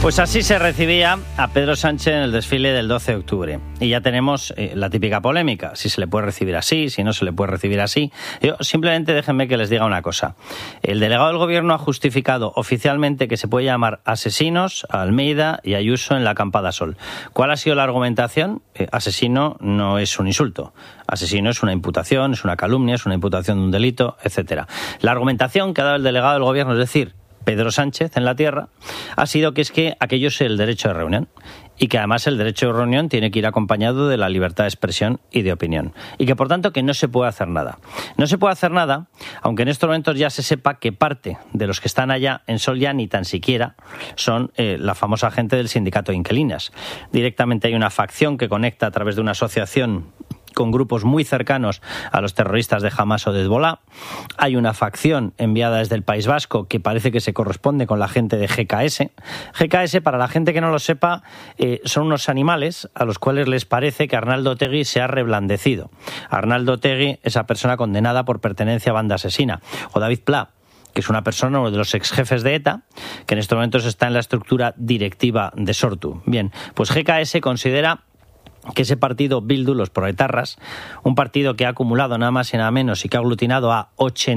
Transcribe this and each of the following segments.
Pues así se recibía a Pedro Sánchez en el desfile del 12 de octubre. Y ya tenemos la típica polémica, si se le puede recibir así, si no se le puede recibir así. Yo simplemente déjenme que les diga una cosa. El delegado del Gobierno ha justificado oficialmente que se puede llamar asesinos a Almeida y Ayuso en la acampada Sol. ¿Cuál ha sido la argumentación? Asesino no es un insulto. Asesino es una imputación, es una calumnia, es una imputación de un delito, etcétera. La argumentación que ha dado el delegado del Gobierno, es decir, Pedro Sánchez en la tierra, ha sido que es que aquello es el derecho de reunión y que además el derecho de reunión tiene que ir acompañado de la libertad de expresión y de opinión y que por tanto que no se puede hacer nada. No se puede hacer nada, aunque en estos momentos ya se sepa que parte de los que están allá en Sol ya ni tan siquiera son la famosa gente del sindicato de inquilinas. Directamente hay una facción que conecta a través de una asociación con grupos muy cercanos a los terroristas de Hamás o de Hezbolá. Hay una facción enviada desde el País Vasco que parece que se corresponde con la gente de GKS. GKS, para la gente que no lo sepa, son unos animales a los cuales les parece que Arnaldo Otegi se ha reblandecido. Arnaldo Otegi, esa persona condenada por pertenencia a banda asesina. O David Pla, que es una persona, uno de los ex jefes de ETA, que en estos momentos está en la estructura directiva de Sortu. Bien, pues GKS considera que ese partido Bildu, los proetarras, un partido que ha acumulado nada más y nada menos y que ha aglutinado a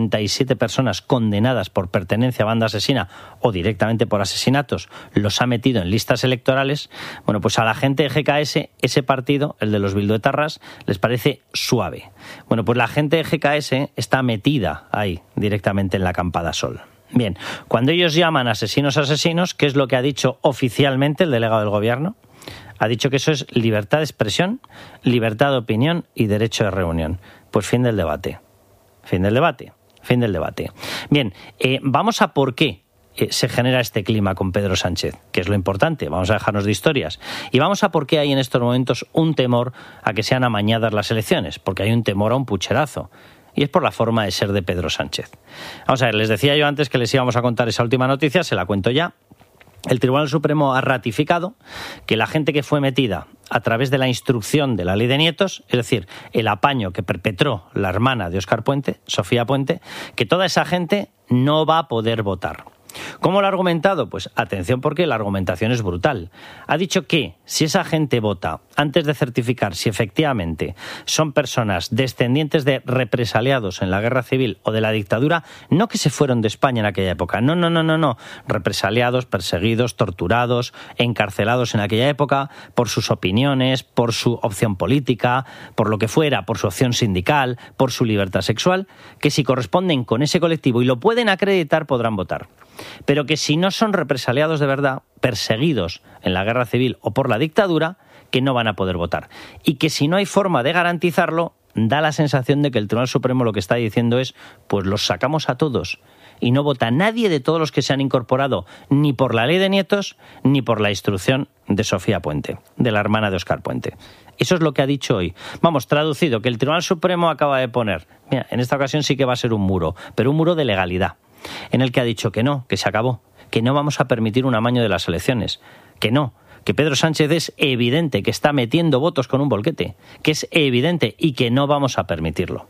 87 personas condenadas por pertenencia a banda asesina o directamente por asesinatos, los ha metido en listas electorales. Bueno, pues a la gente de GKS ese partido, el de los bilduetarras, les parece suave. Bueno, pues la gente de GKS está metida ahí directamente en la acampada Sol. Bien, cuando ellos llaman asesinos, ¿qué es lo que ha dicho oficialmente el delegado del Gobierno? Ha dicho que eso es libertad de expresión, libertad de opinión y derecho de reunión. Pues fin del debate. Fin del debate. Fin del debate. Bien, vamos a por qué se genera este clima con Pedro Sánchez, que es lo importante. Vamos a dejarnos de historias. Y vamos a por qué hay en estos momentos un temor a que sean amañadas las elecciones. Porque hay un temor a un pucherazo. Y es por la forma de ser de Pedro Sánchez. Vamos a ver, les decía yo antes que les íbamos a contar esa última noticia, se la cuento ya. El Tribunal Supremo ha ratificado que la gente que fue metida a través de la instrucción de la ley de nietos, es decir, el apaño que perpetró la hermana de Óscar Puente, Sofía Puente, que toda esa gente no va a poder votar. ¿Cómo lo ha argumentado? Pues atención, porque la argumentación es brutal. Ha dicho que si esa gente vota antes de certificar si efectivamente son personas descendientes de represaliados en la guerra civil o de la dictadura, no que se fueron de España en aquella época, no. Represaliados, perseguidos, torturados, encarcelados en aquella época por sus opiniones, por su opción política, por lo que fuera, por su opción sindical, por su libertad sexual, que si corresponden con ese colectivo y lo pueden acreditar podrán votar. Pero que si no son represaliados de verdad, perseguidos en la guerra civil o por la dictadura, que no van a poder votar. Y que si no hay forma de garantizarlo, da la sensación de que el Tribunal Supremo lo que está diciendo es, pues los sacamos a todos. Y no vota nadie de todos los que se han incorporado, ni por la ley de nietos, ni por la instrucción de Sofía Puente, de la hermana de Óscar Puente. Eso es lo que ha dicho hoy. Vamos, traducido, que el Tribunal Supremo acaba de poner, mira, en esta ocasión sí que va a ser un muro, pero un muro de legalidad, en el que ha dicho que no, que se acabó, que no vamos a permitir un amaño de las elecciones, que no, que Pedro Sánchez es evidente que está metiendo votos con un bolquete, que es evidente y que no vamos a permitirlo.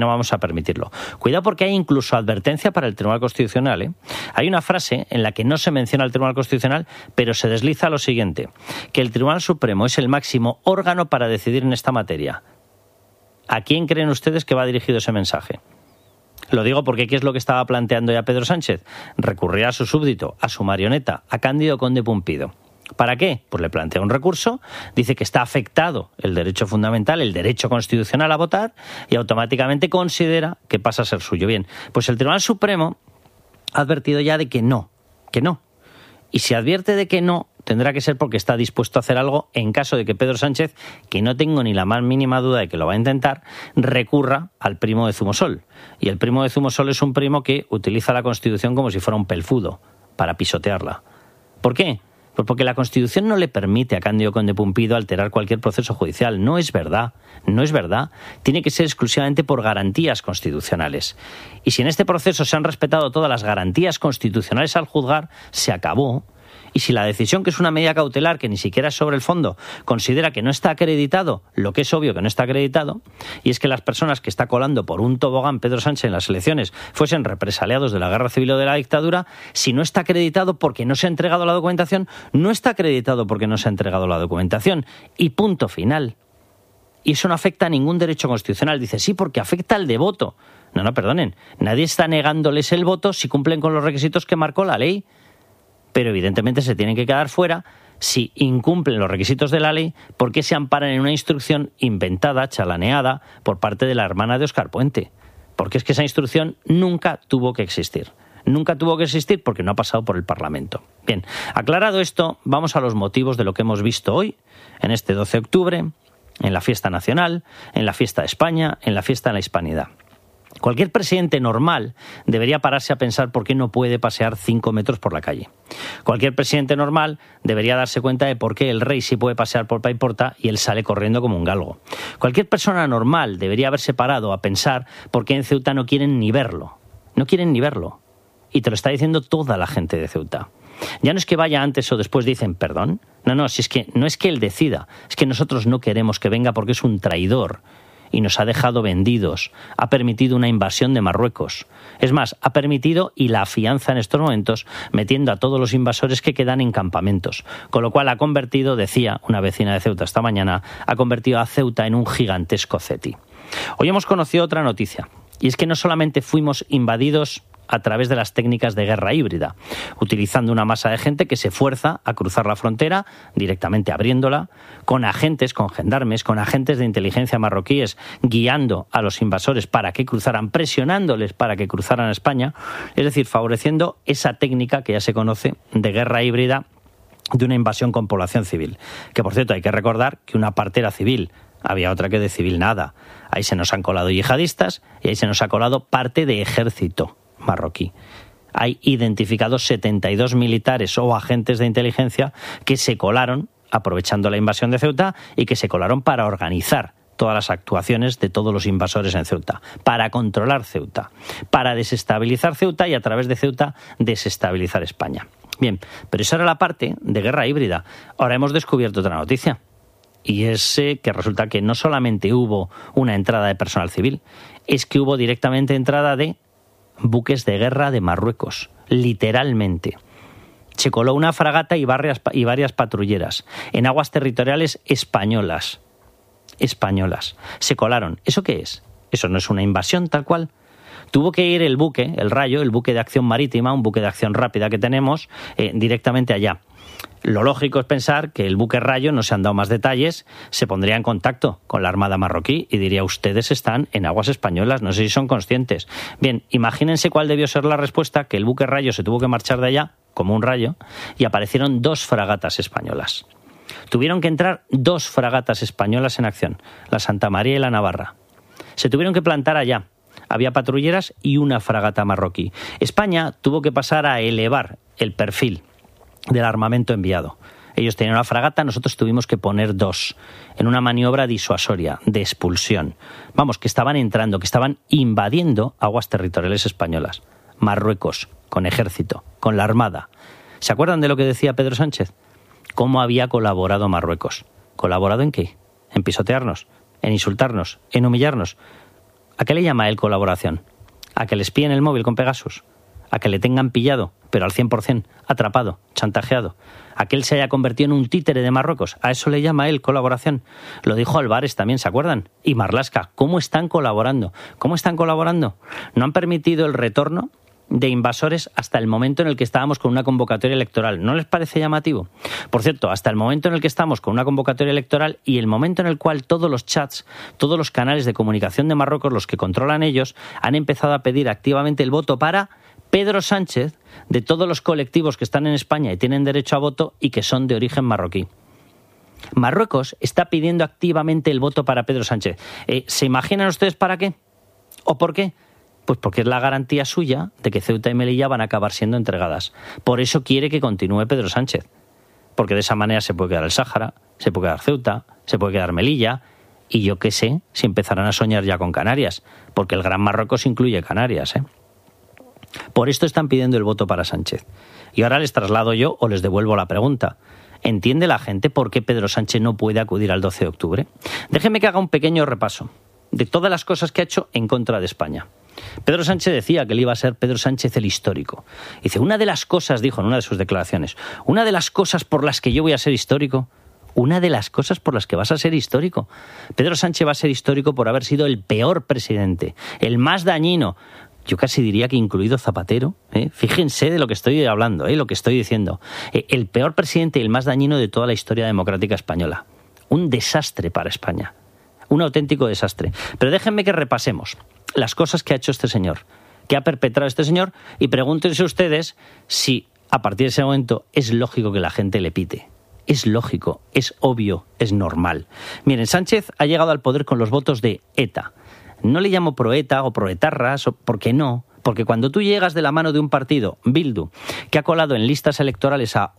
Cuidado, porque hay incluso advertencia para el Tribunal Constitucional, ¿eh? Hay una frase en la que no se menciona el Tribunal Constitucional, pero se desliza lo siguiente, que el Tribunal Supremo es el máximo órgano para decidir en esta materia. ¿A quién creen ustedes que va dirigido ese mensaje? Lo digo porque ¿qué es lo que estaba planteando ya Pedro Sánchez? Recurrir a su súbdito, a su marioneta, a Cándido Conde Pumpido. ¿Para qué? Pues le plantea un recurso, dice que está afectado el derecho fundamental, el derecho constitucional a votar, y automáticamente considera que pasa a ser suyo. Bien, pues el Tribunal Supremo ha advertido ya de que no. Y si advierte de que no, tendrá que ser porque está dispuesto a hacer algo en caso de que Pedro Sánchez, que no tengo ni la más mínima duda de que lo va a intentar, recurra al primo de Zumosol. Y el primo de Zumosol es un primo que utiliza la Constitución como si fuera un pelfudo para pisotearla. ¿Por qué? Pues porque la Constitución no le permite a Cándido Conde Pumpido alterar cualquier proceso judicial. No es verdad. Tiene que ser exclusivamente por garantías constitucionales. Y si en este proceso se han respetado todas las garantías constitucionales al juzgar, se acabó. Y si la decisión, que es una medida cautelar que ni siquiera es sobre el fondo, considera que no está acreditado, lo que es obvio que no está acreditado, y es que las personas que está colando por un tobogán Pedro Sánchez en las elecciones fuesen represaliados de la guerra civil o de la dictadura, si no está acreditado porque no se ha entregado la documentación, no está acreditado porque no se ha entregado la documentación. Y punto final. Y eso no afecta a ningún derecho constitucional. Dice, sí, porque afecta al de voto. No, perdonen. Nadie está negándoles el voto si cumplen con los requisitos que marcó la ley. Pero evidentemente se tienen que quedar fuera si incumplen los requisitos de la ley porque se amparan en una instrucción inventada, chalaneada, por parte de la hermana de Óscar Puente. Porque es que esa instrucción nunca tuvo que existir. Nunca tuvo que existir porque no ha pasado por el Parlamento. Bien, aclarado esto, vamos a los motivos de lo que hemos visto hoy, en este 12 de octubre, en la fiesta nacional, en la fiesta de España, en la fiesta de la hispanidad. Cualquier presidente normal debería pararse a pensar por qué no puede pasear 5 metros por la calle. Cualquier presidente normal debería darse cuenta de por qué el rey sí puede pasear por Paiporta y él sale corriendo como un galgo. Cualquier persona normal debería haberse parado a pensar por qué en Ceuta no quieren ni verlo. No quieren ni verlo. Y te lo está diciendo toda la gente de Ceuta. Ya no es que vaya antes o después dicen perdón. No, si es que no es que él decida. Es que nosotros no queremos que venga porque es un traidor. Y nos ha dejado vendidos, ha permitido una invasión de Marruecos. Es más, ha permitido y la afianza en estos momentos metiendo a todos los invasores que quedan en campamentos. Con lo cual ha convertido, decía una vecina de Ceuta esta mañana, ha convertido a Ceuta en un gigantesco Ceti. Hoy hemos conocido otra noticia, y es que no solamente fuimos invadidos a través de las técnicas de guerra híbrida, utilizando una masa de gente que se fuerza a cruzar la frontera, directamente abriéndola, con agentes, con gendarmes, con agentes de inteligencia marroquíes guiando a los invasores para que cruzaran, presionándoles para que cruzaran a España, es decir, favoreciendo esa técnica que ya se conoce de guerra híbrida de una invasión con población civil. Que, por cierto, hay que recordar que una parte era civil, había otra que de civil nada. Ahí se nos han colado yihadistas y ahí se nos ha colado parte de ejército marroquí. Hay identificados 72 militares o agentes de inteligencia que se colaron aprovechando la invasión de Ceuta y que se colaron para organizar todas las actuaciones de todos los invasores en Ceuta, para controlar Ceuta, para desestabilizar Ceuta y a través de Ceuta desestabilizar España. Bien, pero esa era la parte de guerra híbrida. Ahora hemos descubierto otra noticia. Y es que resulta que no solamente hubo una entrada de personal civil, es que hubo directamente entrada de buques de guerra de Marruecos, literalmente. Se coló una fragata y varias patrulleras en aguas territoriales españolas. Se colaron. ¿Eso qué es? Eso no es una invasión tal cual. Tuvo que ir el buque, el Rayo, el buque de acción marítima, un buque de acción rápida que tenemos, directamente allá. Lo lógico es pensar que el buque Rayo, no se han dado más detalles, se pondría en contacto con la Armada marroquí y diría, ustedes están en aguas españolas, no sé si son conscientes. Bien, imagínense cuál debió ser la respuesta, que el buque Rayo se tuvo que marchar de allá, como un rayo, y aparecieron 2 fragatas españolas. Tuvieron que entrar 2 fragatas españolas en acción, la Santa María y la Navarra. Se tuvieron que plantar allá. Había patrulleras y una fragata marroquí. España tuvo que pasar a elevar el perfil del armamento enviado. Ellos tenían una fragata, nosotros tuvimos que poner 2 en una maniobra disuasoria, de expulsión. Vamos, que estaban entrando, que estaban invadiendo aguas territoriales españolas. Marruecos, con ejército, con la Armada. ¿Se acuerdan de lo que decía Pedro Sánchez? ¿Cómo había colaborado Marruecos? ¿Colaborado en qué? ¿En pisotearnos? ¿En insultarnos? ¿En humillarnos? ¿A qué le llama él colaboración? ¿A que le espíen el móvil con Pegasus? ¿A que le tengan pillado, pero al 100%, atrapado, chantajeado? ¿A que él se haya convertido en un títere de Marruecos? ¿A eso le llama él colaboración? Lo dijo Álvarez también, ¿se acuerdan? Y Marlaska, ¿cómo están colaborando? ¿Cómo están colaborando? No han permitido el retorno de invasores hasta el momento en el que estábamos con una convocatoria electoral. ¿No les parece llamativo? Por cierto, hasta el momento en el que estamos con una convocatoria electoral y el momento en el cual todos los chats, todos los canales de comunicación de Marruecos, los que controlan ellos, han empezado a pedir activamente el voto para Pedro Sánchez, de todos los colectivos que están en España y tienen derecho a voto y que son de origen marroquí. Marruecos está pidiendo activamente el voto para Pedro Sánchez. ¿Se imaginan ustedes para qué? ¿O por qué? Pues porque es la garantía suya de que Ceuta y Melilla van a acabar siendo entregadas. Por eso quiere que continúe Pedro Sánchez. Porque de esa manera se puede quedar el Sáhara, se puede quedar Ceuta, se puede quedar Melilla, y yo qué sé si empezarán a soñar ya con Canarias, porque el Gran Marruecos incluye Canarias, Por esto están pidiendo el voto para Sánchez. Y ahora les traslado yo o les devuelvo la pregunta. ¿Entiende la gente por qué Pedro Sánchez no puede acudir al 12 de octubre? Déjenme que haga un pequeño repaso de todas las cosas que ha hecho en contra de España. Pedro Sánchez decía que él iba a ser Pedro Sánchez el histórico. Dice, una de las cosas, dijo en una de sus declaraciones, una de las cosas por las que yo voy a ser histórico, una de las cosas por las que vas a ser histórico. Pedro Sánchez va a ser histórico por haber sido el peor presidente, el más dañino. Yo casi diría que incluido Zapatero. Fíjense de lo que estoy hablando, lo que estoy diciendo. El peor presidente y el más dañino de toda la historia democrática española. Un desastre para España. Un auténtico desastre. Pero déjenme que repasemos las cosas que ha hecho este señor, que ha perpetrado este señor, y pregúntense ustedes si a partir de ese momento es lógico que la gente le pite. Es lógico, es obvio, es normal. Miren, Sánchez ha llegado al poder con los votos de ETA. No le llamo proeta o proetarras, ¿por qué no? Porque cuando tú llegas de la mano de un partido, Bildu, que ha colado en listas electorales a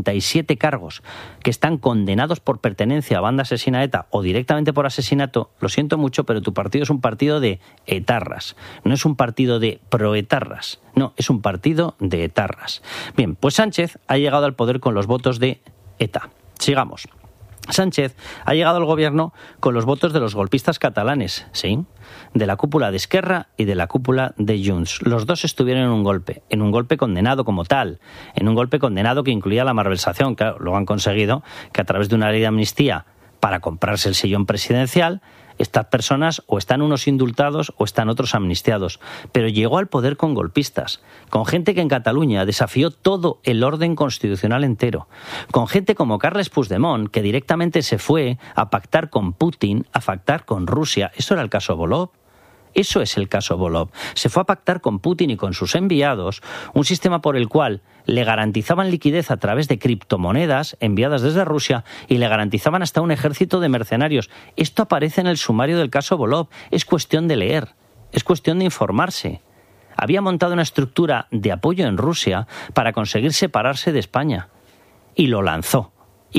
87 cargos que están condenados por pertenencia a banda asesina ETA o directamente por asesinato, lo siento mucho, pero tu partido es un partido de etarras. No es un partido de proetarras. No, es un partido de etarras. Bien, pues Sánchez ha llegado al poder con los votos de ETA. Sigamos. Sánchez ha llegado al gobierno con los votos de los golpistas catalanes, ¿sí? De la cúpula de Esquerra y de la cúpula de Junts. Los dos estuvieron en un golpe condenado como tal, en un golpe condenado que incluía la malversación. Claro, luego han conseguido que a través de una ley de amnistía para comprarse el sillón presidencial, estas personas o están unos indultados o están otros amnistiados. Pero llegó al poder con golpistas, con gente que en Cataluña desafió todo el orden constitucional entero, con gente como Carles Puigdemont, que directamente se fue a pactar con Putin, a pactar con Rusia. Eso era el caso Volov. Eso es el caso Volov. Se fue a pactar con Putin y con sus enviados un sistema por el cual le garantizaban liquidez a través de criptomonedas enviadas desde Rusia y le garantizaban hasta un ejército de mercenarios. Esto aparece en el sumario del caso Volov. Es cuestión de leer, es cuestión de informarse. Había montado una estructura de apoyo en Rusia para conseguir separarse de España. Y lo lanzó.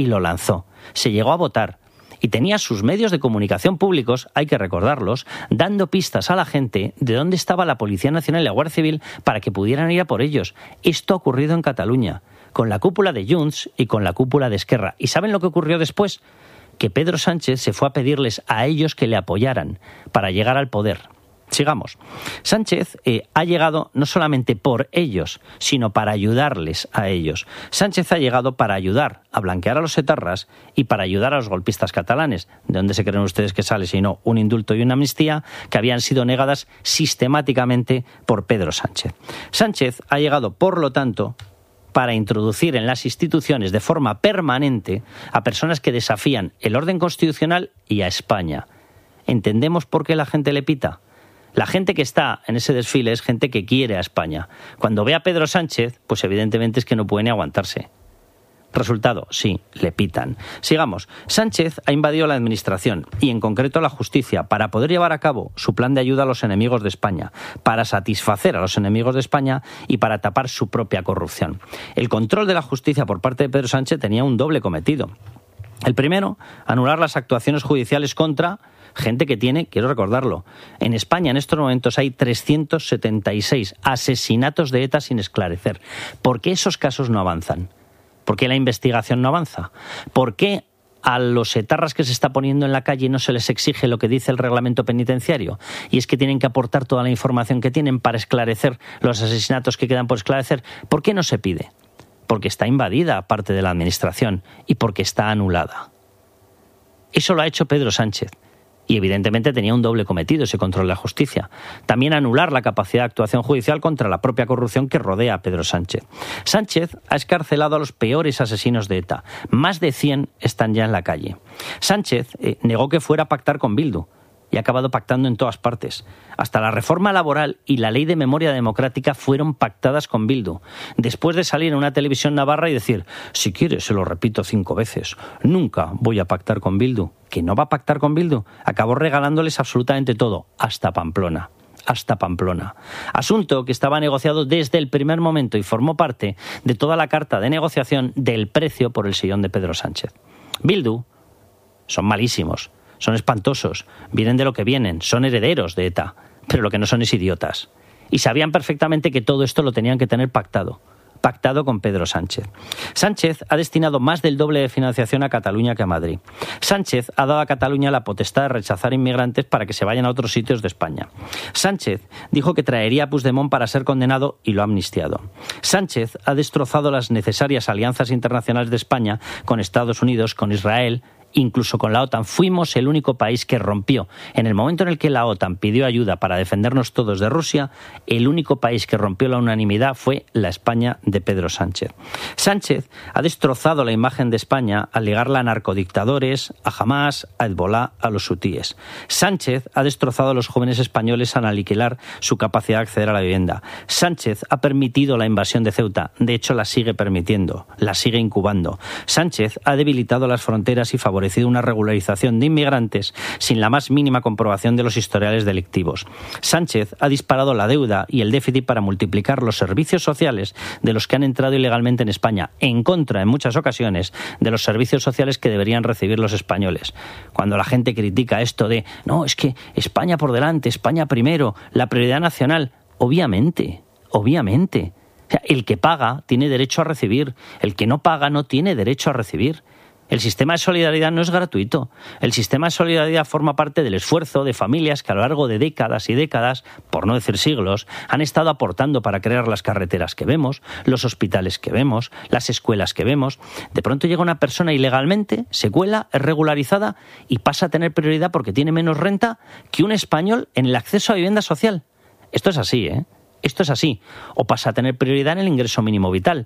Se llegó a votar. Y tenía sus medios de comunicación públicos, hay que recordarlos, dando pistas a la gente de dónde estaba la Policía Nacional y la Guardia Civil para que pudieran ir a por ellos. Esto ha ocurrido en Cataluña, con la cúpula de Junts y con la cúpula de Esquerra. ¿Y saben lo que ocurrió después? Que Pedro Sánchez se fue a pedirles a ellos que le apoyaran para llegar al poder. Sigamos. Sánchez ha llegado no solamente por ellos, sino para ayudarles a ellos. Sánchez ha llegado para ayudar a blanquear a los etarras y para ayudar a los golpistas catalanes. ¿De dónde se creen ustedes que sale sino un indulto y una amnistía que habían sido negadas sistemáticamente por Pedro Sánchez? Sánchez ha llegado, por lo tanto, para introducir en las instituciones de forma permanente a personas que desafían el orden constitucional y a España. ¿Entendemos por qué la gente le pita? La gente que está en ese desfile es gente que quiere a España. Cuando ve a Pedro Sánchez, pues evidentemente es que no puede ni aguantarse. Resultado, sí, le pitan. Sigamos. Sánchez ha invadido la administración y en concreto la justicia para poder llevar a cabo su plan de ayuda a los enemigos de España, para satisfacer a los enemigos de España y para tapar su propia corrupción. El control de la justicia por parte de Pedro Sánchez tenía un doble cometido. El primero, anular las actuaciones judiciales contra gente que tiene, quiero recordarlo, en España en estos momentos hay 376 asesinatos de ETA sin esclarecer. ¿Por qué esos casos no avanzan? ¿Por qué la investigación no avanza? ¿Por qué a los etarras que se está poniendo en la calle no se les exige lo que dice el reglamento penitenciario? Y es que tienen que aportar toda la información que tienen para esclarecer los asesinatos que quedan por esclarecer. ¿Por qué no se pide? Porque está invadida parte de la administración y porque está anulada. Eso lo ha hecho Pedro Sánchez. Y evidentemente tenía un doble cometido ese control de la justicia. También anular la capacidad de actuación judicial contra la propia corrupción que rodea a Pedro Sánchez. Sánchez ha excarcelado a los peores asesinos de ETA. Más de 100 están ya en la calle. Sánchez negó que fuera a pactar con Bildu y ha acabado pactando en todas partes. Hasta la reforma laboral y la ley de memoria democrática fueron pactadas con Bildu. Después de salir en una televisión navarra y decir, si quieres se lo repito 5 veces, nunca voy a pactar con Bildu. Que no va a pactar con Bildu. Acabó regalándoles absolutamente todo, hasta Pamplona. Asunto que estaba negociado desde el primer momento y formó parte de toda la carta de negociación del precio por el sillón de Pedro Sánchez. Bildu son malísimos. Son espantosos, vienen de lo que vienen, son herederos de ETA, pero lo que no son es idiotas. Y sabían perfectamente que todo esto lo tenían que tener pactado con Pedro Sánchez. Sánchez ha destinado más del doble de financiación a Cataluña que a Madrid. Sánchez ha dado a Cataluña la potestad de rechazar inmigrantes para que se vayan a otros sitios de España. Sánchez dijo que traería a Puigdemont para ser condenado y lo ha amnistiado. Sánchez ha destrozado las necesarias alianzas internacionales de España con Estados Unidos, con Israel, incluso con la OTAN. Fuimos el único país que rompió. En el momento en el que la OTAN pidió ayuda para defendernos todos de Rusia, el único país que rompió la unanimidad fue la España de Pedro Sánchez. Sánchez ha destrozado la imagen de España al ligarla a narcodictadores, a Hamás, a Hezbolá, a los hutíes. Sánchez ha destrozado a los jóvenes españoles al aniquilar su capacidad de acceder a la vivienda. Sánchez ha permitido la invasión de Ceuta. De hecho, la sigue permitiendo, la sigue incubando. Sánchez ha debilitado las fronteras y favorecido una regularización de inmigrantes sin la más mínima comprobación de los historiales delictivos. Sánchez ha disparado la deuda y el déficit para multiplicar los servicios sociales de los que han entrado ilegalmente en España, en contra, en muchas ocasiones, de los servicios sociales que deberían recibir los españoles. Cuando la gente critica esto de, no, es que España por delante, España primero, la prioridad nacional, obviamente. O sea, el que paga tiene derecho a recibir, el que no paga no tiene derecho a recibir. El sistema de solidaridad no es gratuito. El sistema de solidaridad forma parte del esfuerzo de familias que a lo largo de décadas y décadas, por no decir siglos, han estado aportando para crear las carreteras que vemos, los hospitales que vemos, las escuelas que vemos. De pronto llega una persona ilegalmente, se cuela, es regularizada y pasa a tener prioridad porque tiene menos renta que un español en el acceso a vivienda social. Esto es así, ¿eh? Esto es así. O pasa a tener prioridad en el ingreso mínimo vital.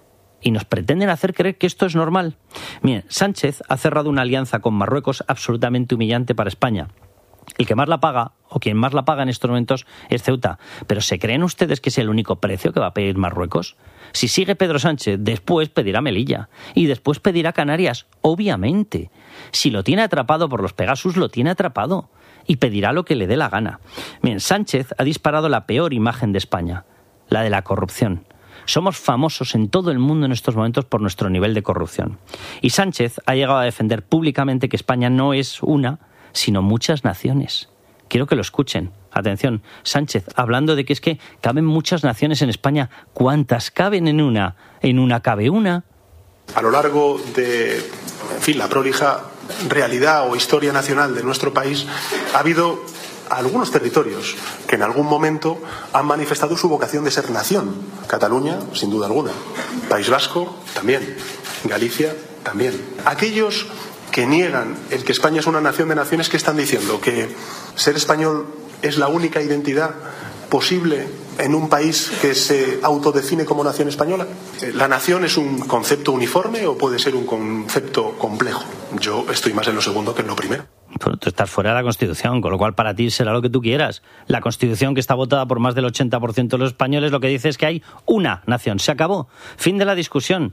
Y nos pretenden hacer creer que esto es normal. Miren, Sánchez ha cerrado una alianza con Marruecos absolutamente humillante para España. El que más la paga, o quien más la paga en estos momentos, es Ceuta. ¿Pero se creen ustedes que es el único precio que va a pedir Marruecos? Si sigue Pedro Sánchez, después pedirá Melilla. Y después pedirá Canarias, obviamente. Si lo tiene atrapado por los Pegasus, lo tiene atrapado. Y pedirá lo que le dé la gana. Miren, Sánchez ha disparado la peor imagen de España, la de la corrupción. Somos famosos en todo el mundo en estos momentos por nuestro nivel de corrupción. Y Sánchez ha llegado a defender públicamente que España no es una, sino muchas naciones. Quiero que lo escuchen. Atención, Sánchez, hablando de que es que caben muchas naciones en España. ¿Cuántas caben en una? ¿En una cabe una? A lo largo de, la prolija realidad o historia nacional de nuestro país, ha habido algunos territorios que en algún momento han manifestado su vocación de ser nación. Cataluña, sin duda alguna. País Vasco, también. Galicia, también. Aquellos que niegan el que España es una nación de naciones, ¿qué están diciendo? ¿Que ser español es la única identidad posible en un país que se autodefine como nación española? ¿La nación es un concepto uniforme o puede ser un concepto complejo? Yo estoy más en lo segundo que en lo primero. Pero tú estás fuera de la Constitución, con lo cual para ti será lo que tú quieras. La Constitución, que está votada por más del 80% de los españoles, lo que dice es que hay una nación. Se acabó. Fin de la discusión.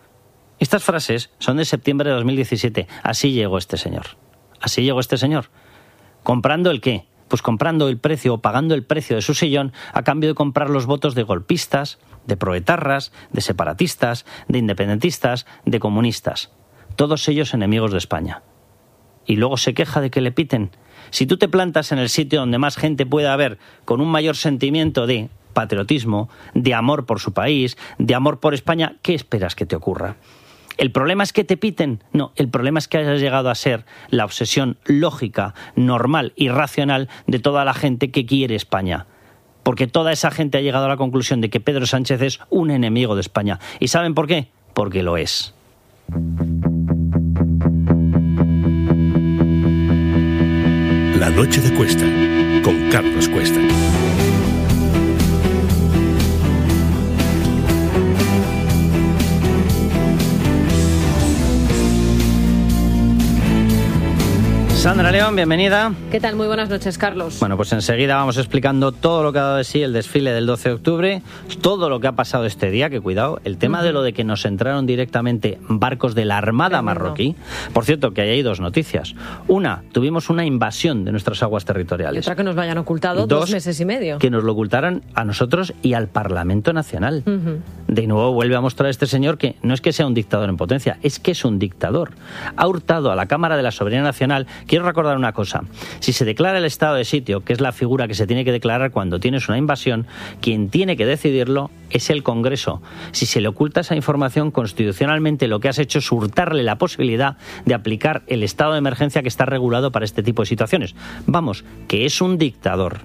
Estas frases son de septiembre de 2017. Así llegó este señor. Así llegó este señor. ¿Comprando el qué? Pues comprando el precio o pagando el precio de su sillón a cambio de comprar los votos de golpistas, de proetarras, de separatistas, de independentistas, de comunistas. Todos ellos enemigos de España. Y luego se queja de que le piten. Si tú te plantas en el sitio donde más gente pueda haber con un mayor sentimiento de patriotismo, de amor por su país, de amor por España, ¿qué esperas que te ocurra? ¿El problema es que te piten? No, el problema es que hayas llegado a ser la obsesión lógica, normal y racional de toda la gente que quiere España. Porque toda esa gente ha llegado a la conclusión de que Pedro Sánchez es un enemigo de España. ¿Y saben por qué? Porque lo es. La noche de Cuesta, con Carlos Cuesta. Sandra León, bienvenida. ¿Qué tal? Muy buenas noches, Carlos. Bueno, pues enseguida vamos explicando todo lo que ha dado de sí el desfile del 12 de octubre, todo lo que ha pasado este día, que cuidado, el tema de lo de que nos entraron directamente barcos de la Armada marroquí. Por cierto, que ahí hay dos noticias. Una, tuvimos una invasión de nuestras aguas territoriales. Y otra, que nos lo hayan ocultado 2 meses y medio. Que nos lo ocultaran a nosotros y al Parlamento Nacional. De nuevo vuelve a mostrar este señor que no es que sea un dictador en potencia, es que es un dictador. Ha hurtado a la Cámara de la Soberanía Nacional, quiero recordar una cosa. Si se declara el estado de sitio, que es la figura que se tiene que declarar cuando tienes una invasión, quien tiene que decidirlo es el Congreso. Si se le oculta esa información, constitucionalmente lo que has hecho es hurtarle la posibilidad de aplicar el estado de emergencia que está regulado para este tipo de situaciones. Vamos, que es un dictador,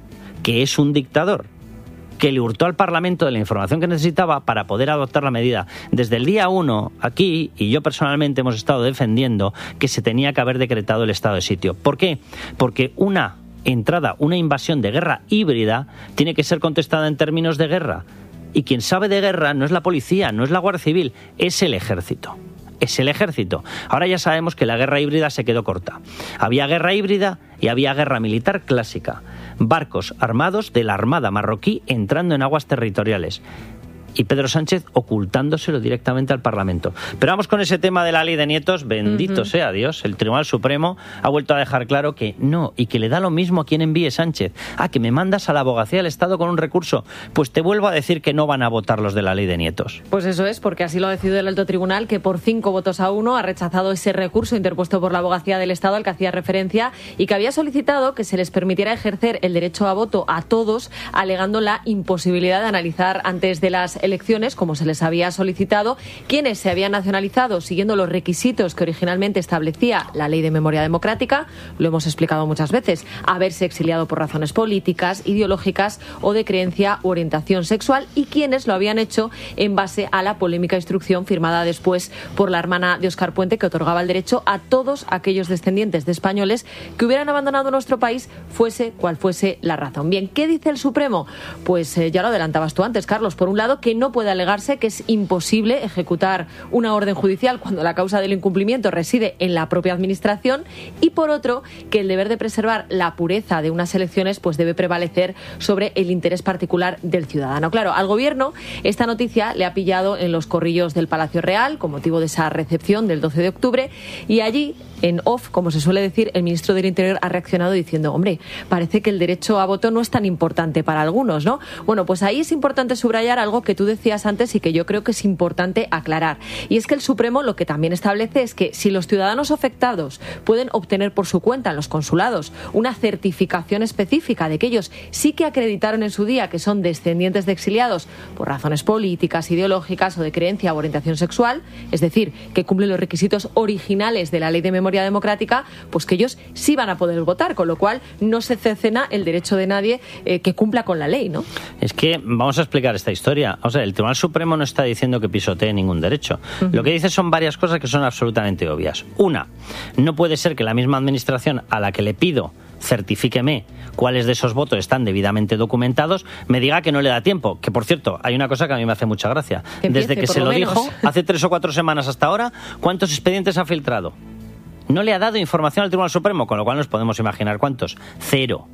que le hurtó al Parlamento de la información que necesitaba para poder adoptar la medida. Desde el día 1, aquí, y yo personalmente hemos estado defendiendo que se tenía que haber decretado el estado de sitio. ¿Por qué? Porque una invasión de guerra híbrida tiene que ser contestada en términos de guerra. Y quien sabe de guerra no es la policía, no es la Guardia Civil, es el ejército. Es el ejército. Ahora ya sabemos que la guerra híbrida se quedó corta. Había guerra híbrida y había guerra militar clásica. Barcos armados de la Armada marroquí entrando en aguas territoriales. Y Pedro Sánchez ocultándoselo directamente al Parlamento. Pero vamos con ese tema de la ley de nietos. Bendito sea Dios. El Tribunal Supremo ha vuelto a dejar claro que no, y que le da lo mismo a quien envíe Sánchez. Que me mandas a la Abogacía del Estado con un recurso. Pues te vuelvo a decir que no van a votar los de la ley de nietos. Pues eso es, porque así lo ha decidido el Alto Tribunal, que por 5-1 ha rechazado ese recurso interpuesto por la Abogacía del Estado al que hacía referencia y que había solicitado que se les permitiera ejercer el derecho a voto a todos, alegando la imposibilidad de analizar antes de las elecciones, como se les había solicitado, quienes se habían nacionalizado siguiendo los requisitos que originalmente establecía la Ley de Memoria Democrática, lo hemos explicado muchas veces, haberse exiliado por razones políticas, ideológicas o de creencia u orientación sexual, y quienes lo habían hecho en base a la polémica instrucción firmada después por la hermana de Óscar Puente, que otorgaba el derecho a todos aquellos descendientes de españoles que hubieran abandonado nuestro país, fuese cual fuese la razón. Bien, ¿qué dice el Supremo? Pues ya lo adelantabas tú antes, Carlos. Por un lado, que no puede alegarse que es imposible ejecutar una orden judicial cuando la causa del incumplimiento reside en la propia administración, y por otro, que el deber de preservar la pureza de unas elecciones pues debe prevalecer sobre el interés particular del ciudadano. Claro, al Gobierno esta noticia le ha pillado en los corrillos del Palacio Real con motivo de esa recepción del 12 de octubre y allí, en off, como se suele decir, el ministro del Interior ha reaccionado diciendo: hombre, parece que el derecho a voto no es tan importante para algunos, ¿no? Bueno, pues ahí es importante subrayar algo que tú decías antes y que yo creo que es importante aclarar. Y es que el Supremo lo que también establece es que si los ciudadanos afectados pueden obtener por su cuenta en los consulados una certificación específica de que ellos sí que acreditaron en su día que son descendientes de exiliados por razones políticas, ideológicas o de creencia o orientación sexual, es decir, que cumplen los requisitos originales de la Ley de Memoria Democrática, pues que ellos sí van a poder votar, con lo cual no se cercena el derecho de nadie que cumpla con la ley, ¿no? Es que vamos a explicar esta historia. O sea, el Tribunal Supremo no está diciendo que pisotee ningún derecho. Lo que dice son varias cosas que son absolutamente obvias. Una, no puede ser que la misma administración a la que le pido certifíqueme cuáles de esos votos están debidamente documentados, me diga que no le da tiempo. Que, por cierto, hay una cosa que a mí me hace mucha gracia. Desde que se lo dijo, hace 3 o 4 semanas hasta ahora, ¿cuántos expedientes ha filtrado? No le ha dado información al Tribunal Supremo, con lo cual nos podemos imaginar cuántos. Cero.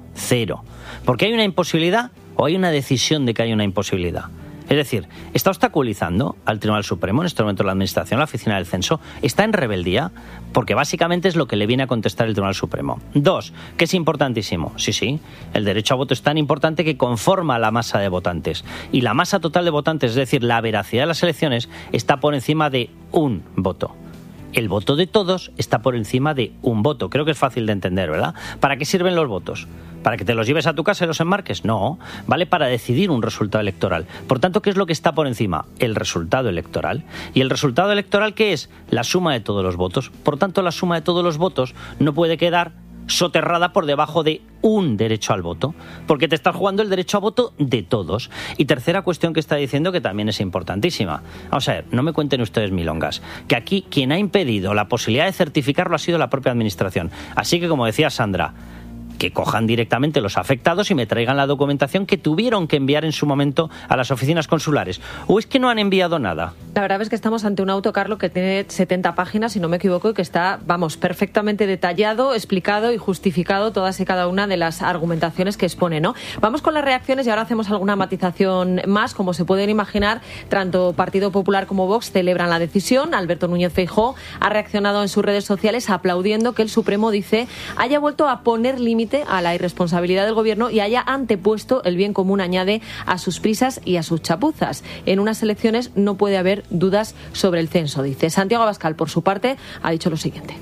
Porque hay una imposibilidad o hay una decisión de que hay una imposibilidad. Es decir, está obstaculizando al Tribunal Supremo, en este momento la Administración, la Oficina del Censo, está en rebeldía, porque básicamente es lo que le viene a contestar el Tribunal Supremo. 2, que es importantísimo. Sí, el derecho a voto es tan importante que conforma la masa de votantes. Y la masa total de votantes, es decir, la veracidad de las elecciones, está por encima de un voto. El voto de todos está por encima de un voto. Creo que es fácil de entender, ¿verdad? ¿Para qué sirven los votos? ¿Para que te los lleves a tu casa y los enmarques? No, vale para decidir un resultado electoral. Por tanto, ¿qué es lo que está por encima? El resultado electoral. ¿Y el resultado electoral qué es? La suma de todos los votos. Por tanto, la suma de todos los votos no puede quedar soterrada por debajo de un derecho al voto, porque te estás jugando el derecho a voto de todos. Y tercera cuestión que está diciendo, que también es importantísima. Vamos a ver, no me cuenten ustedes milongas, que aquí quien ha impedido la posibilidad de certificarlo ha sido la propia administración. Así que, como decía Sandra, que cojan directamente los afectados y me traigan la documentación que tuvieron que enviar en su momento a las oficinas consulares. ¿O es que no han enviado nada? La verdad es que estamos ante un auto, Carlos, que tiene 70 páginas, si no me equivoco, y que está, perfectamente detallado, explicado y justificado todas y cada una de las argumentaciones que expone, ¿no? Vamos con las reacciones y ahora hacemos alguna matización más. Como se pueden imaginar, tanto Partido Popular como Vox celebran la decisión. Alberto Núñez Feijóo ha reaccionado en sus redes sociales aplaudiendo que el Supremo, dice, haya vuelto a poner límite a la irresponsabilidad del Gobierno y haya antepuesto el bien común, añade, a sus prisas y a sus chapuzas. En unas elecciones no puede haber dudas sobre el censo, dice. Santiago Abascal, por su parte, ha dicho lo siguiente.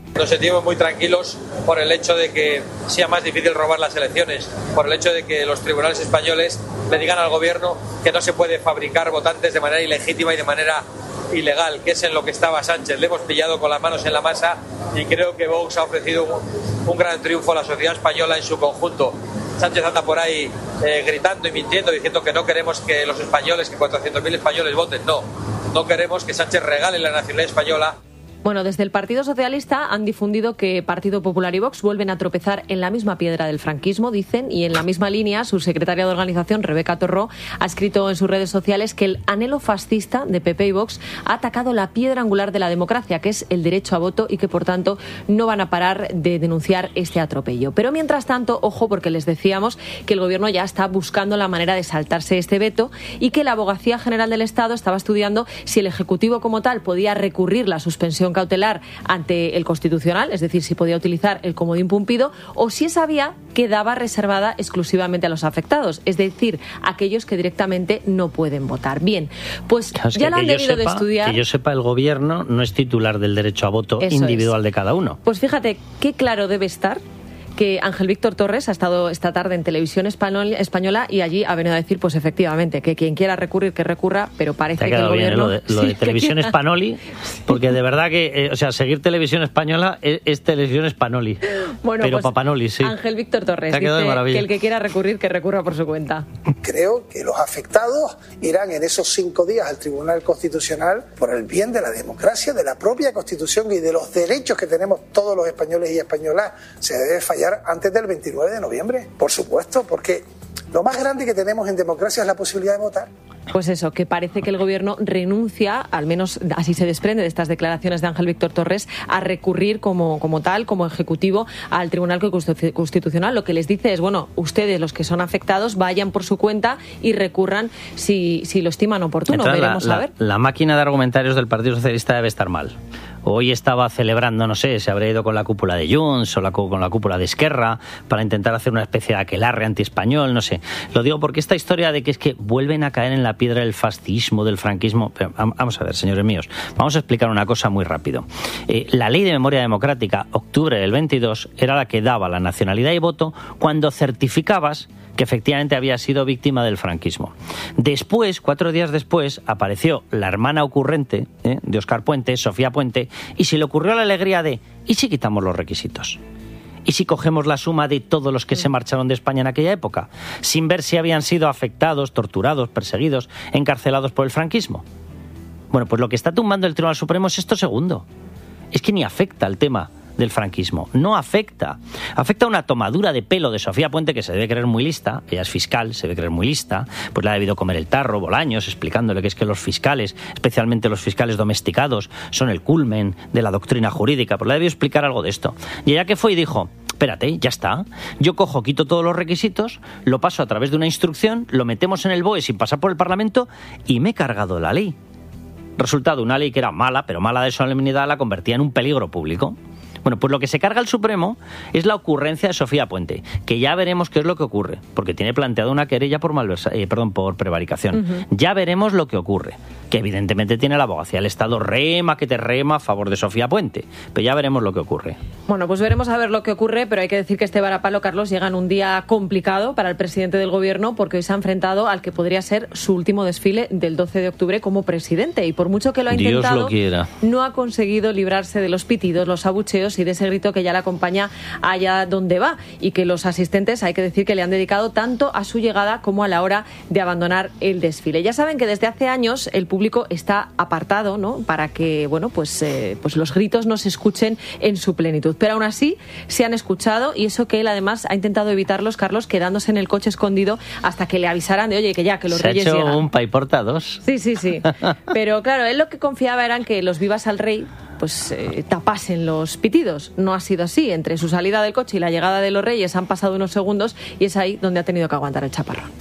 Nos sentimos muy tranquilos por el hecho de que sea más difícil robar las elecciones, por el hecho de que los tribunales españoles le digan al gobierno que no se puede fabricar votantes de manera ilegítima y de manera ilegal, que es en lo que estaba Sánchez. Le hemos pillado con las manos en la masa y creo que Vox ha ofrecido un gran triunfo a la sociedad española en su conjunto. Sánchez anda por ahí gritando y mintiendo, diciendo que no queremos que los españoles, que 400.000 españoles voten. No queremos que Sánchez regale la nacionalidad española. Bueno, desde el Partido Socialista han difundido que Partido Popular y Vox vuelven a tropezar en la misma piedra del franquismo, dicen, y en la misma línea su secretaria de organización, Rebeca Torró, ha escrito en sus redes sociales que el anhelo fascista de PP y Vox ha atacado la piedra angular de la democracia, que es el derecho a voto, y que, por tanto, no van a parar de denunciar este atropello. Pero, mientras tanto, ojo, porque les decíamos que el Gobierno ya está buscando la manera de saltarse este veto y que la Abogacía General del Estado estaba estudiando si el Ejecutivo como tal podía recurrir la suspensión cautelar ante el Constitucional, es decir, si podía utilizar el comodín pumpido, o si esa vía quedaba reservada exclusivamente a los afectados, es decir, aquellos que directamente no pueden votar. Bien, pues claro, ya lo han debido de estudiar. Que yo sepa, el Gobierno no es titular del derecho a voto individual de cada uno. Pues fíjate qué claro debe estar que Ángel Víctor Torres ha estado esta tarde en Televisión Española y allí ha venido a decir, pues efectivamente, que quien quiera recurrir, que recurra, pero parece que el Gobierno... Lo de Televisión Espanoli, porque de verdad que, seguir Televisión Española es Televisión Espanoli. Bueno, pero pues Papanoli, sí. Ángel Víctor Torres dice que el que quiera recurrir, que recurra por su cuenta. Creo que los afectados irán en esos 5 días al Tribunal Constitucional por el bien de la democracia, de la propia Constitución y de los derechos que tenemos todos los españoles y españolas. Se debe fallar antes del 29 de noviembre, por supuesto, porque lo más grande que tenemos en democracia es la posibilidad de votar. Pues eso, que parece que el Gobierno renuncia, al menos así se desprende de estas declaraciones de Ángel Víctor Torres, a recurrir como tal, como Ejecutivo, al Tribunal Constitucional. Lo que les dice es, bueno, ustedes, los que son afectados, vayan por su cuenta y recurran si lo estiman oportuno. Entonces, veremos a ver. La máquina de argumentarios del Partido Socialista debe estar mal. Hoy estaba celebrando, no sé, se habría ido con la cúpula de Junts o con la cúpula de Esquerra para intentar hacer una especie de aquelarre antiespañol, no sé. Lo digo porque esta historia de que es que vuelven a caer en la piedra del fascismo, del franquismo... Pero vamos a ver, señores míos, vamos a explicar una cosa muy rápido. La Ley de Memoria Democrática, octubre del 22, era la que daba la nacionalidad y voto cuando certificabas que efectivamente había sido víctima del franquismo. Después, 4 días después, apareció la hermana ocurrente de Óscar Puente, Sofía Puente, y se le ocurrió la alegría de ¿y si quitamos los requisitos? ¿Y si cogemos la suma de todos los que se marcharon de España en aquella época, sin ver si habían sido afectados, torturados, perseguidos, encarcelados por el franquismo? Bueno, pues lo que está tumbando el Tribunal Supremo es esto segundo. Es que ni afecta el tema del franquismo. No afecta. Afecta una tomadura de pelo de Sofía Puente, que se debe creer muy lista. Ella es fiscal, se debe creer muy lista. Pues le ha debido comer el tarro Bolaños, explicándole que es que los fiscales, especialmente los fiscales domesticados, son el culmen de la doctrina jurídica. Pues le ha debido explicar algo de esto. Y ella que fue y dijo, espérate, ya está. Yo cojo, quito todos los requisitos, lo paso a través de una instrucción, lo metemos en el BOE sin pasar por el Parlamento y me he cargado la ley. Resultado, una ley que era mala, pero mala de solemnidad, la convertía en un peligro público. Bueno, pues lo que se carga el Supremo es la ocurrencia de Sofía Puente, que ya veremos qué es lo que ocurre, porque tiene planteado una querella por por prevaricación. Uh-huh. Ya veremos lo que ocurre, que evidentemente tiene la abogacía del Estado rema a favor de Sofía Puente, pero ya veremos lo que ocurre. Bueno, pues veremos a ver lo que ocurre, pero hay que decir que este varapalo, Carlos, llega en un día complicado para el presidente del Gobierno, porque hoy se ha enfrentado al que podría ser su último desfile del 12 de octubre como presidente, y por mucho que lo ha intentado, Dios lo quiera, no ha conseguido librarse de los pitidos, los abucheos y de ese grito que ya le acompaña allá donde va, y que los asistentes, hay que decir que le han dedicado tanto a su llegada como a la hora de abandonar el desfile. Ya saben que desde hace años el público está apartado, ¿no?, para que pues los gritos no se escuchen en su plenitud, pero aún así se han escuchado, y eso que él además ha intentado evitarlos, Carlos, quedándose en el coche escondido hasta que le avisaran de, oye, que ya, que los reyes llegan. Se ha hecho un paiporta 2. Sí. Pero claro, él lo que confiaba era en que los vivas al rey pues tapasen los pitidos. No ha sido así. Entre su salida del coche y la llegada de los reyes han pasado unos segundos, y es ahí donde ha tenido que aguantar el chaparrón.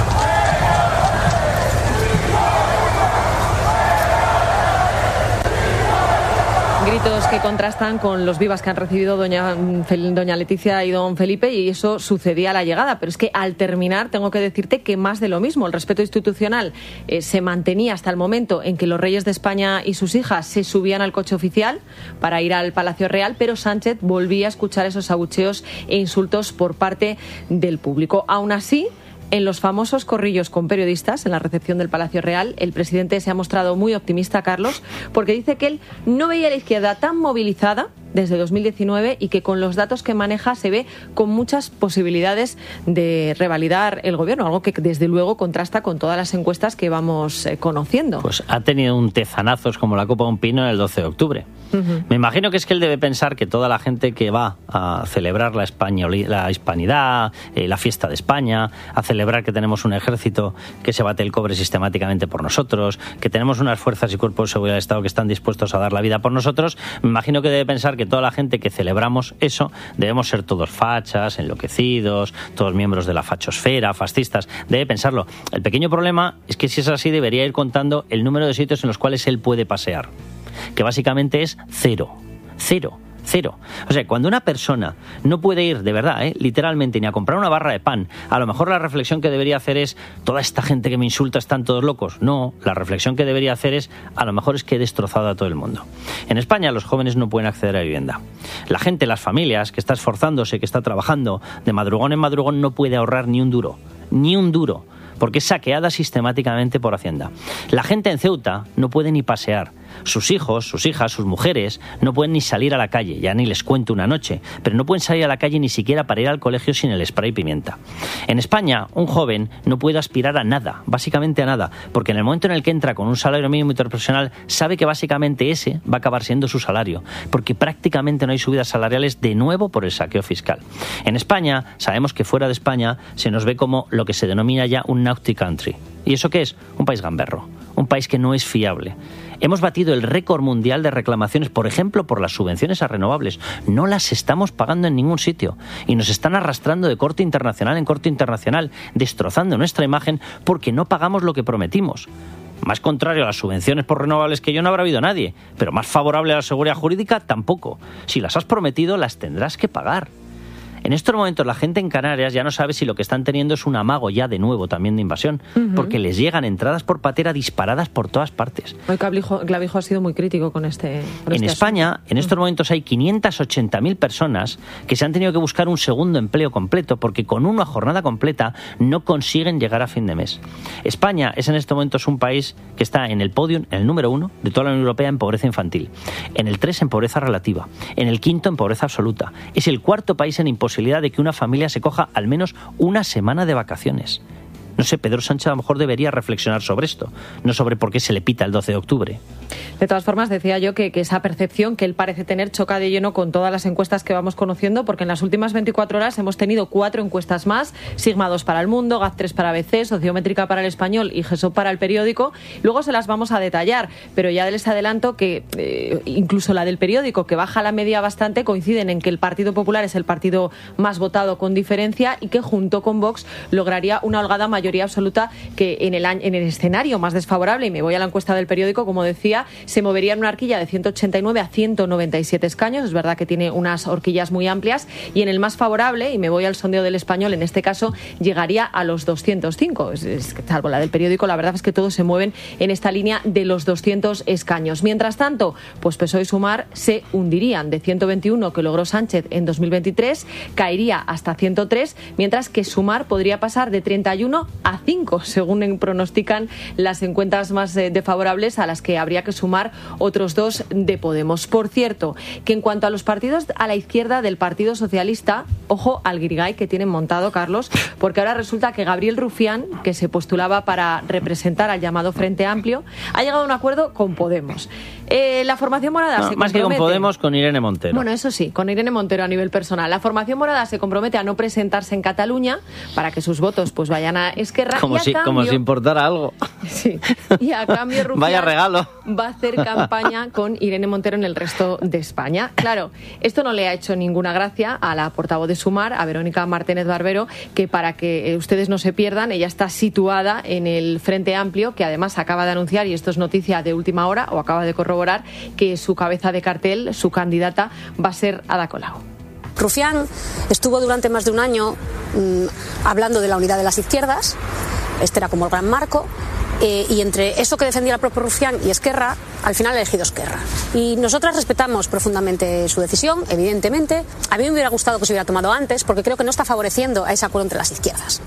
gritos que contrastan con los vivas que han recibido doña Leticia y don Felipe, y eso sucedía a la llegada. Pero es que al terminar tengo que decirte que más de lo mismo. El respeto institucional se mantenía hasta el momento en que los reyes de España y sus hijas se subían al coche oficial para ir al Palacio Real, pero Sánchez volvía a escuchar esos abucheos e insultos por parte del público. Aún así, en los famosos corrillos con periodistas en la recepción del Palacio Real, el presidente se ha mostrado muy optimista, Carlos, porque dice que él no veía a la izquierda tan movilizada desde 2019 y que con los datos que maneja se ve con muchas posibilidades de revalidar el gobierno, algo que desde luego contrasta con todas las encuestas que vamos conociendo. Pues ha tenido un tezanazos como la copa de un pino en el 12 de octubre. Me imagino que es que él debe pensar que toda la gente que va a celebrar la hispanidad, la fiesta de España, a celebrar que tenemos un ejército que se bate el cobre sistemáticamente por nosotros, que tenemos unas fuerzas y cuerpos de seguridad del Estado que están dispuestos a dar la vida por nosotros, me imagino que debe pensar que toda la gente que celebramos eso debemos ser todos fachas, enloquecidos, todos miembros de la fachosfera, fascistas. Debe pensarlo. El pequeño problema es que si es así debería ir contando el número de sitios en los cuales él puede pasear, que básicamente es cero. O sea, cuando una persona no puede ir, de verdad, literalmente, ni a comprar una barra de pan, a lo mejor la reflexión que debería hacer es: toda esta gente que me insulta están todos locos. No, la reflexión que debería hacer es: a lo mejor es que he destrozado a todo el mundo. En España los jóvenes no pueden acceder a vivienda. La gente, las familias, que está esforzándose, que está trabajando de madrugón en madrugón, no puede ahorrar ni un duro, porque es saqueada sistemáticamente por Hacienda. La gente en Ceuta no puede ni pasear. Sus hijos, sus hijas, sus mujeres no pueden ni salir a la calle, ya ni les cuento una noche, pero no pueden salir a la calle ni siquiera para ir al colegio sin el spray pimienta. En España, un joven no puede aspirar a nada, básicamente a nada, porque en el momento en el que entra con un salario mínimo interprofesional, sabe que básicamente ese va a acabar siendo su salario, porque prácticamente no hay subidas salariales de nuevo por el saqueo fiscal. En España, sabemos que fuera de España se nos ve como lo que se denomina ya un naughty country. ¿Y eso qué es? Un país gamberro, un país que no es fiable. Hemos batido el récord mundial de reclamaciones, por ejemplo, por las subvenciones a renovables. No las estamos pagando en ningún sitio y nos están arrastrando de corte internacional en corte internacional, destrozando nuestra imagen porque no pagamos lo que prometimos. Más contrario a las subvenciones por renovables que yo no habrá habido nadie, pero más favorable a la seguridad jurídica tampoco. Si las has prometido, las tendrás que pagar. En estos momentos la gente en Canarias ya no sabe si lo que están teniendo es un amago ya de nuevo también de invasión, porque les llegan entradas por patera disparadas por todas partes. Hoy Clavijo ha sido muy crítico con este En España, en estos momentos hay 580.000 personas que se han tenido que buscar un segundo empleo completo porque con una jornada completa no consiguen llegar a fin de mes. España es en estos momentos un país que está en el podium, en el número 1 de toda la Unión Europea en pobreza infantil, en el 3 en pobreza relativa, en el 5 en pobreza absoluta. Es el 4º país en imposibilidad de que una familia se coja al menos una semana de vacaciones. No sé, Pedro Sánchez a lo mejor debería reflexionar sobre esto, no sobre por qué se le pita el 12 de octubre. De todas formas, decía yo que esa percepción que él parece tener choca de lleno con todas las encuestas que vamos conociendo, porque en las últimas 24 horas hemos tenido 4 encuestas más: Sigma 2 para El Mundo, GAZ3 para ABC, Sociométrica para El Español y GESOP para El Periódico. Luego se las vamos a detallar, pero ya les adelanto que incluso la del Periódico, que baja la media bastante, coinciden en que el Partido Popular es el partido más votado con diferencia y que junto con Vox lograría una holgada mayoría absoluta, que en el escenario más desfavorable, y me voy a la encuesta del Periódico, como decía, se movería en una horquilla de 189 a 197 escaños. Es verdad que tiene unas horquillas muy amplias, y en el más favorable, y me voy al sondeo del Español, en este caso llegaría a los 205. Salvo la del Periódico, la verdad es que todos se mueven en esta línea de los 200 escaños. Mientras tanto, pues PSOE y Sumar se hundirían. De 121 que logró Sánchez en 2023, caería hasta 103, mientras que Sumar podría pasar de 31 a 5, según pronostican las encuestas más desfavorables, a las que habría que sumar otros 2 de Podemos. Por cierto, que en cuanto a los partidos a la izquierda del Partido Socialista, ojo al guirigay que tienen montado, Carlos, porque ahora resulta que Gabriel Rufián, que se postulaba para representar al llamado Frente Amplio, ha llegado a un acuerdo con Podemos. La formación morada se compromete... Más que con Podemos, con Irene Montero. Bueno, eso sí, con Irene Montero a nivel personal. La formación morada se compromete a no presentarse en Cataluña para que sus votos pues vayan a Esquerra. Como si importara algo. Sí. Y a cambio Rufián Vaya regalo. va a hacer campaña con Irene Montero en el resto de España. Claro, esto no le ha hecho ninguna gracia a la portavoz de Sumar, a Verónica Martínez Barbero, que para que ustedes no se pierdan, ella está situada en el Frente Amplio, que además acaba de anunciar, y esto es noticia de última hora, o acaba de corroborar, que su cabeza de cartel, su candidata, va a ser Ada Colau. Rufián estuvo durante más de un año hablando de la unidad de las izquierdas, este era como el gran marco, y entre eso que defendía el propio Rufián y Esquerra, al final ha elegido Esquerra. Y nosotras respetamos profundamente su decisión, evidentemente. A mí me hubiera gustado que se hubiera tomado antes, porque creo que no está favoreciendo a ese acuerdo entre las izquierdas.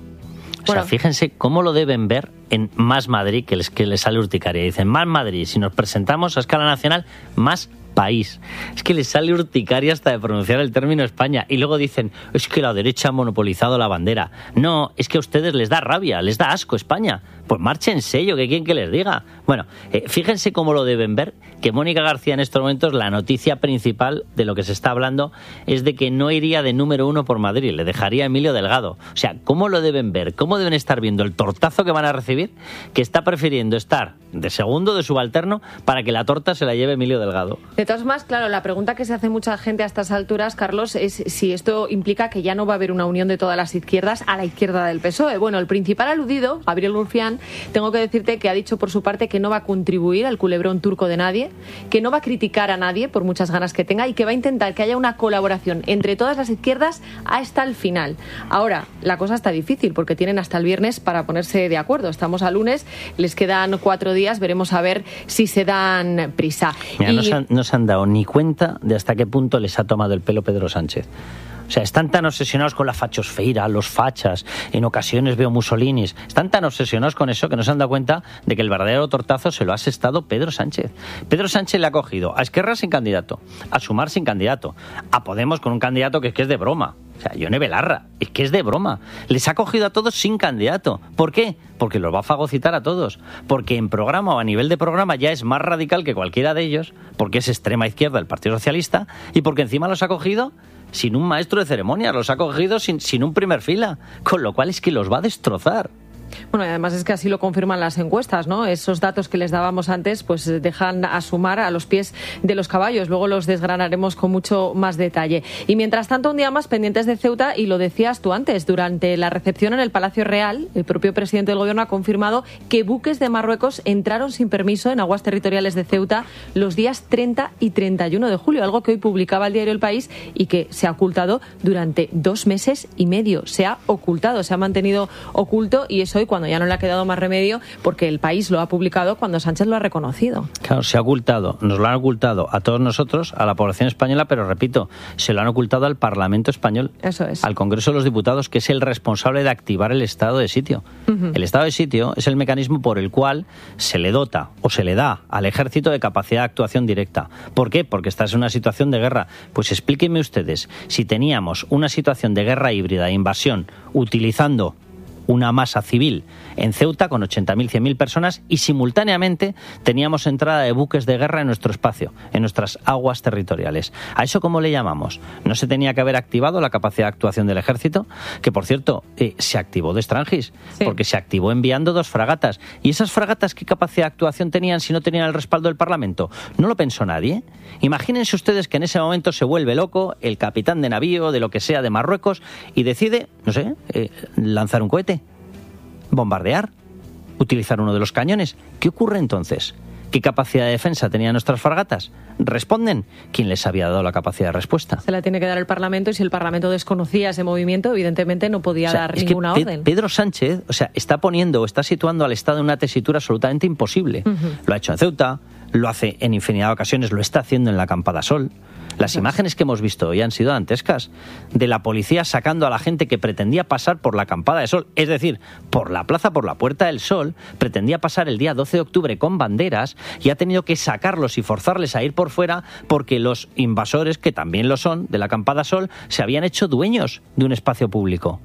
O sea, fíjense cómo lo deben ver en Más Madrid, que les sale urticaria. Dicen, Más Madrid, si nos presentamos a escala nacional, más país. Es que les sale urticaria hasta de pronunciar el término España. Y luego dicen, es que la derecha ha monopolizado la bandera. No, es que a ustedes les da rabia, les da asco España. Pues márchense, yo, ¿qué quieren que les diga? Bueno, fíjense cómo lo deben ver, que Mónica García en estos momentos, la noticia principal de lo que se está hablando es de que no iría de número 1 por Madrid, le dejaría a Emilio Delgado. O sea, ¿cómo lo deben ver? ¿Cómo deben estar viendo el tortazo que van a recibir? Que está prefiriendo estar de segundo, de subalterno, para que la torta se la lleve Emilio Delgado. De todas maneras, claro, la pregunta que se hace mucha gente a estas alturas, Carlos, es si esto implica que ya no va a haber una unión de todas las izquierdas a la izquierda del PSOE. Bueno, el principal aludido, Gabriel Rufián, tengo que decirte que ha dicho por su parte que no va a contribuir al culebrón turco de nadie, que no va a criticar a nadie por muchas ganas que tenga y que va a intentar que haya una colaboración entre todas las izquierdas hasta el final. Ahora, la cosa está difícil porque tienen hasta el viernes para ponerse de acuerdo. Estamos a lunes, les quedan 4 días, veremos a ver si se dan prisa. Mira, no se han dado ni cuenta de hasta qué punto les ha tomado el pelo Pedro Sánchez. O sea, están tan obsesionados con la fachosfeira, los fachas, en ocasiones veo Mussolinis, están tan obsesionados con eso que no se han dado cuenta de que el verdadero tortazo se lo ha asestado Pedro Sánchez. Pedro Sánchez le ha cogido a Esquerra sin candidato, a Sumar sin candidato, a Podemos con un candidato que es de broma. O sea, Ione Belarra, es que es de broma. Les ha cogido a todos sin candidato. ¿Por qué? Porque los va a fagocitar a todos. Porque en programa o a nivel de programa ya es más radical que cualquiera de ellos, porque es extrema izquierda el Partido Socialista, y porque encima los ha cogido sin un maestro de ceremonias, los ha cogido sin un primer fila, con lo cual es que los va a destrozar. Bueno, y además es que así lo confirman las encuestas, ¿no? Esos datos que les dábamos antes pues dejan a Sumar a los pies de los caballos. Luego los desgranaremos con mucho más detalle. Y mientras tanto, un día más pendientes de Ceuta, y lo decías tú antes, durante la recepción en el Palacio Real, el propio presidente del Gobierno ha confirmado que buques de Marruecos entraron sin permiso en aguas territoriales de Ceuta los días 30 y 31 de julio, algo que hoy publicaba el diario El País y que se ha ocultado durante 2 meses y medio. Se ha ocultado, se ha mantenido oculto, y eso hoy cuando ya no le ha quedado más remedio, porque El País lo ha publicado cuando Sánchez lo ha reconocido. Claro, se ha ocultado, nos lo han ocultado a todos nosotros, a la población española, pero repito, se lo han ocultado al Parlamento español. Eso es. Al Congreso de los Diputados, que es el responsable de activar el estado de sitio. Uh-huh. El estado de sitio es el mecanismo por el cual se le dota o se le da al ejército de capacidad de actuación directa. ¿Por qué? Porque estás en una situación de guerra. Pues explíquenme ustedes, si teníamos una situación de guerra híbrida, de invasión, utilizando una masa civil en Ceuta con 80.000, 100.000 personas, y simultáneamente teníamos entrada de buques de guerra en nuestro espacio, en nuestras aguas territoriales. ¿A eso cómo le llamamos? ¿No se tenía que haber activado la capacidad de actuación del ejército? Que, por cierto, se activó de Strangis, sí, porque se activó enviando 2 fragatas. ¿Y esas fragatas qué capacidad de actuación tenían si no tenían el respaldo del Parlamento? ¿No lo pensó nadie? Imagínense ustedes que en ese momento se vuelve loco el capitán de navío, de lo que sea, de Marruecos, y decide, no sé, lanzar un cohete, bombardear, utilizar uno de los cañones. ¿Qué ocurre entonces? ¿Qué capacidad de defensa tenían nuestras fragatas? ¿Responden? ¿Quién les había dado la capacidad de respuesta? Se la tiene que dar el Parlamento, y si el Parlamento desconocía ese movimiento, evidentemente no podía dar ninguna orden. Pedro Sánchez, está poniendo o está situando al Estado en una tesitura absolutamente imposible. Uh-huh. Lo ha hecho en Ceuta, lo hace en infinidad de ocasiones, lo está haciendo en la Campada Sol. Las imágenes que hemos visto hoy han sido dantescas, de la policía sacando a la gente que pretendía pasar por la Campada de Sol, es decir, por la plaza, por la Puerta del Sol, pretendía pasar el día 12 de octubre con banderas, y ha tenido que sacarlos y forzarles a ir por fuera porque los invasores, que también lo son, de la Campada Sol, se habían hecho dueños de un espacio público.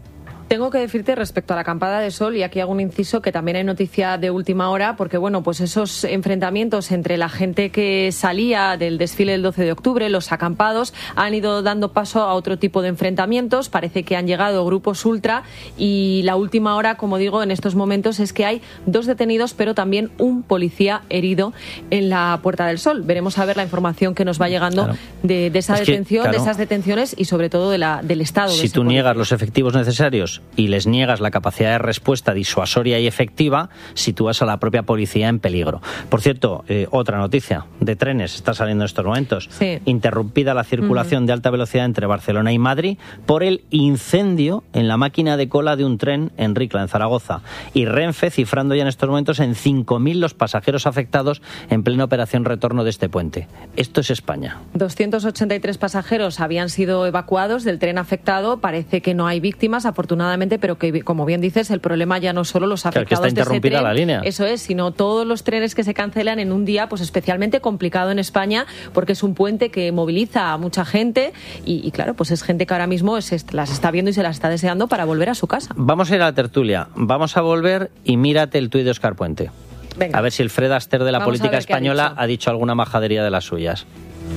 Tengo que decirte respecto a la acampada de sol, y aquí hago un inciso, que también hay noticia de última hora, porque bueno, pues esos enfrentamientos entre la gente que salía del desfile del 12 de octubre, los acampados, han ido dando paso a otro tipo de enfrentamientos. Parece que han llegado grupos ultra, y la última hora, como digo, en estos momentos es que hay 2 detenidos, pero también un policía herido en la Puerta del Sol. Veremos a ver la información que nos va llegando de esa detención, de esas detenciones, y sobre todo del estado. Si tú niegas los efectivos necesarios y les niegas la capacidad de respuesta disuasoria y efectiva, sitúas a la propia policía en peligro. Por cierto, otra noticia de trenes está saliendo en estos momentos. Sí. Interrumpida la circulación de alta velocidad entre Barcelona y Madrid por el incendio en la máquina de cola de un tren en Ricla, en Zaragoza. Y Renfe cifrando ya en estos momentos en 5.000 los pasajeros afectados en plena operación retorno de este puente. Esto es España. 283 pasajeros habían sido evacuados del tren afectado. Parece que no hay víctimas, afortunadamente, pero que, como bien dices, el problema ya no solo los afectados que está interrumpida de ese tren, la línea. Eso es, sino todos los trenes que se cancelan en un día pues especialmente complicado en España, porque es un puente que moviliza a mucha gente y claro, pues es gente que ahora mismo las está viendo y se las está deseando para volver a su casa. Vamos a ir a la tertulia, vamos a volver y mírate el tuit de Óscar Puente. Venga. A ver si el Fred Astaire de la Vamos política a ver qué ha española dicho. ha dicho alguna majadería de las suyas.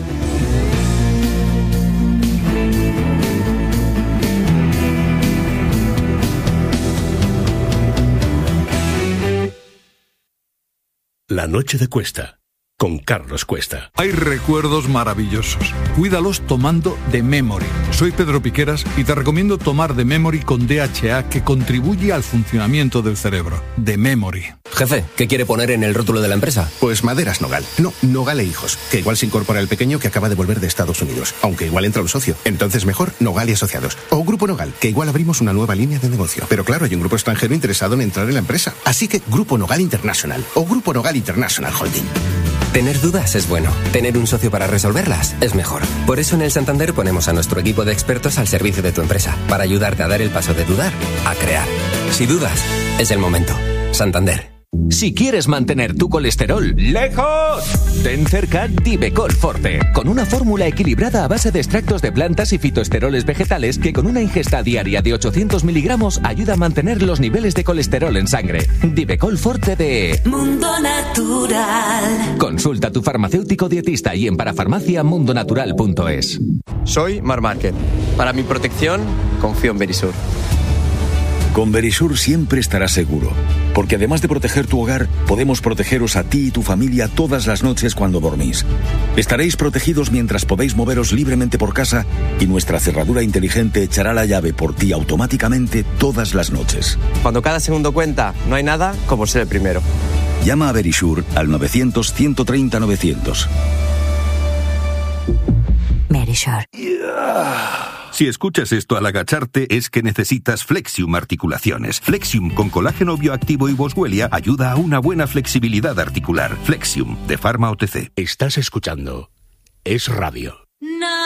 La noche de Cuesta, con Carlos Cuesta. Hay recuerdos maravillosos. Cuídalos tomando The Memory. Soy Pedro Piqueras y te recomiendo tomar The Memory con DHA, que contribuye al funcionamiento del cerebro. The Memory. Jefe, ¿qué quiere poner en el rótulo de la empresa? Pues Maderas Nogal. No, Nogal e Hijos, que igual se incorpora el pequeño que acaba de volver de Estados Unidos, aunque igual entra un socio. Entonces mejor Nogal y Asociados. O Grupo Nogal, que igual abrimos una nueva línea de negocio. Pero claro, hay un grupo extranjero interesado en entrar en la empresa. Así que Grupo Nogal International o Grupo Nogal International Holding. Tener dudas es bueno. Tener un socio para resolverlas es mejor. Por eso en el Santander ponemos a nuestro equipo de expertos al servicio de tu empresa, para ayudarte a dar el paso de dudar a crear. Si dudas, es el momento. Santander. Si quieres mantener tu colesterol lejos, ten cerca Divecol Forte, con una fórmula equilibrada a base de extractos de plantas y fitoesteroles vegetales que con una ingesta diaria de 800 miligramos ayuda a mantener los niveles de colesterol en sangre. Divecol Forte de Mundo Natural. Consulta a tu farmacéutico dietista y en parafarmaciamundonatural.es. Soy Mar Márquez. Para mi protección, confío en Verisur. Con Verisur siempre estarás seguro, porque además de proteger tu hogar, podemos protegeros a ti y tu familia todas las noches cuando dormís. Estaréis protegidos mientras podéis moveros libremente por casa y nuestra cerradura inteligente echará la llave por ti automáticamente todas las noches. Cuando cada segundo cuenta, no hay nada como ser el primero. Llama a Verisur al 900-130-900. Verisur. Si escuchas esto al agacharte es que necesitas Flexium Articulaciones. Flexium con colágeno bioactivo y boswellia ayuda a una buena flexibilidad articular. Flexium de Pharma OTC. Estás escuchando Es Radio.